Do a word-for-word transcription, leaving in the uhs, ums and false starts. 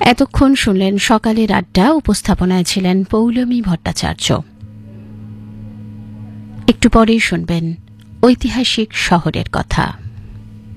এতক্ষণ শুনলেন সকালের আড্ডা। উপস্থাপনায় ছিলেন পৌলমী ভট্টাচার্য। একটু পরেই শুনবেন ঐতিহাসিক শহরের কথা।